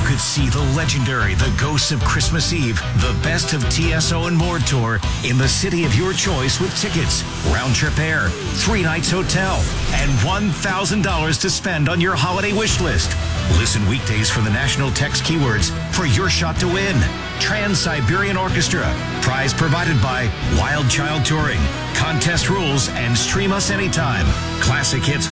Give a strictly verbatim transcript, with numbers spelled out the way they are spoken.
could see the legendary The Ghosts of Christmas Eve, the Best of T S O and More tour in the city of your choice with tickets, round-trip air, three nights hotel, and one thousand dollars to spend on your holiday wish list. Listen weekdays for the national text keywords for your shot to win. Trans-Siberian Orchestra. Prize provided by Wild Child Touring. Contest rules and stream us anytime. Classic hits.